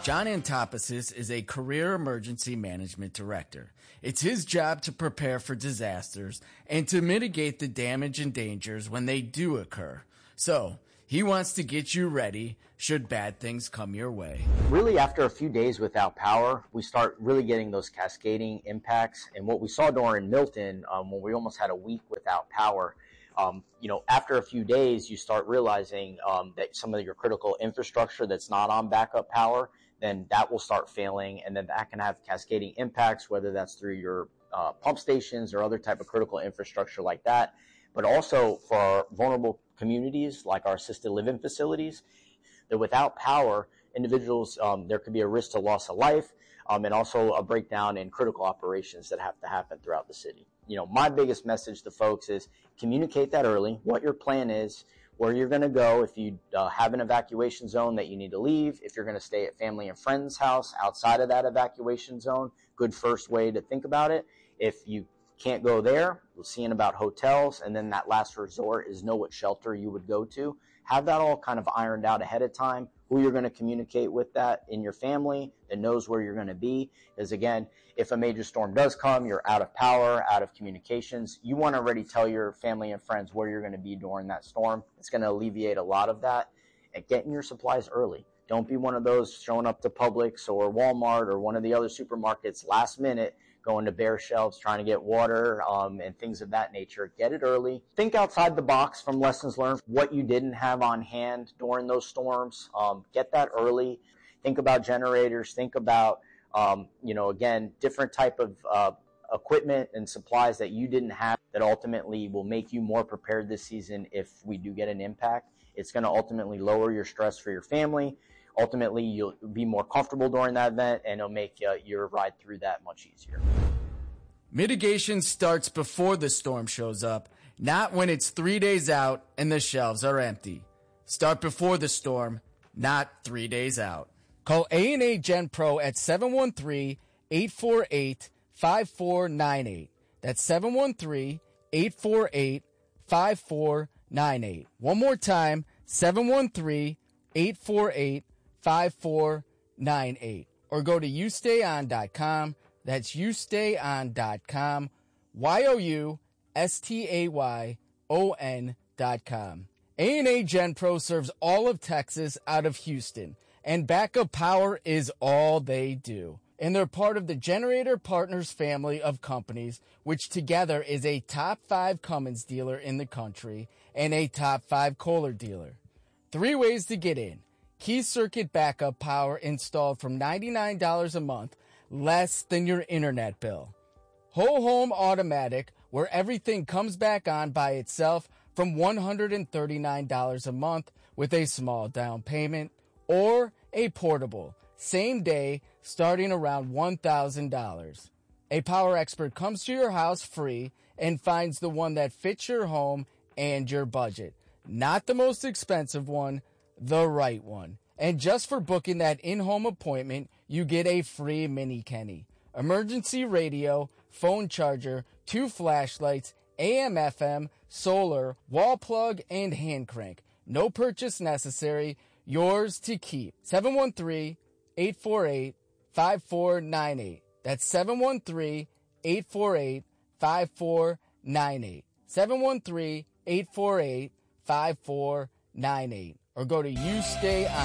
John Antoposis is a career emergency management director. It's his job to prepare for disasters and to mitigate the damage and dangers when they do occur. So, he wants to get you ready should bad things come your way. Really, after a few days without power, we start really getting those cascading impacts. And what we saw during Milton, when we almost had a week without power, after a few days, you start realizing that some of your critical infrastructure that's not on backup power, then that will start failing, and then that can have cascading impacts, whether that's through your pump stations or other type of critical infrastructure like that. But also for our vulnerable communities, like our assisted living facilities, that without power, individuals, there could be a risk to loss of life, and also a breakdown in critical operations that have to happen throughout the city. My biggest message to folks is communicate that early, what your plan is, where you're going to go, if you have an evacuation zone that you need to leave, if you're going to stay at family and friends' house outside of that evacuation zone, good first way to think about it. If you can't go there, we're seeing about hotels, and then that last resort is know what shelter you would go to. Have that all kind of ironed out ahead of time, who you're going to communicate with that in your family that knows where you're going to be. Because again, if a major storm does come, you're out of power, out of communications, you want to already tell your family and friends where you're going to be during that storm. It's going to alleviate a lot of that. And getting your supplies early. Don't be one of those showing up to Publix or Walmart or one of the other supermarkets last minute, going to bare shelves, trying to get water, and things of that nature. Get it early. Think outside the box from lessons learned, what you didn't have on hand during those storms. Get that early. Think about generators. Think about, again, different type of equipment and supplies that you didn't have that ultimately will make you more prepared this season if we do get an impact. It's going to ultimately lower your stress for your family. Ultimately, you'll be more comfortable during that event, and it'll make your ride through that much easier. Mitigation starts before the storm shows up, not when it's 3 days out and the shelves are empty. Start before the storm, not 3 days out. Call A&A Gen Pro at 713-848-5498. That's 713-848-5498. One more time, 713-848-5498. Or go to youstayon.com. That's youstayon.com. youstayon.com. A&A Gen Pro serves all of Texas out of Houston, and backup power is all they do. And they're part of the Generator Partners family of companies, which together is a top 5 Cummins dealer in the country and a top 5 Kohler dealer. 3 ways to get in. Key circuit backup power installed from $99 a month, less than your internet bill. Whole home automatic, where everything comes back on by itself, from $139 a month with a small down payment. Or a portable, same day, starting around $1,000. A power expert comes to your house free and finds the one that fits your home and your budget. Not the most expensive one, the right one. And just for booking that in-home appointment, you get a free Mini Kenny, emergency radio, phone charger, 2 flashlights, AM/FM, solar, wall plug, and hand crank. No purchase necessary. Yours to keep. 713-848-5498. That's 713-848-5498. 713-848-5498. Or go to YouStayOn.